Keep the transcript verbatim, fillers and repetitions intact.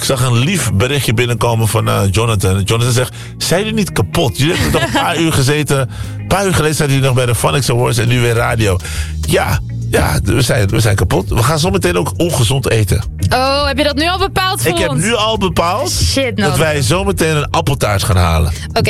Ik zag een lief berichtje binnenkomen van uh, Jonathan. Jonathan zegt, zijn jullie niet kapot? Jullie hebben toch een paar uur gezeten. Een paar uur geleden zaten jullie nog bij de Phonics Awards en nu weer radio. Ja, ja we, zijn, we zijn kapot. We gaan zometeen ook ongezond eten. Oh, heb je dat nu al bepaald voor Ik ons? heb nu al bepaald Shit, nou. dat wij zometeen een appeltaart gaan halen. Oké,